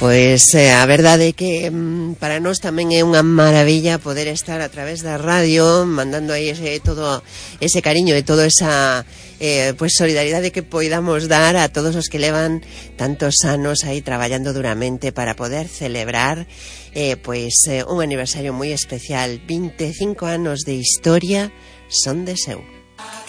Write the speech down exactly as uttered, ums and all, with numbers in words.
Pois eh, a verdade é que mm, para nós tamén é unha maravilla poder estar a través da radio mandando aí ese, todo ese cariño e toda esa eh, pues solidaridade que poidamos dar a todos os que levan tantos anos aí traballando duramente para poder celebrar eh, pues eh, un aniversario moi especial. Vinte e cinco anos de historia son de seu.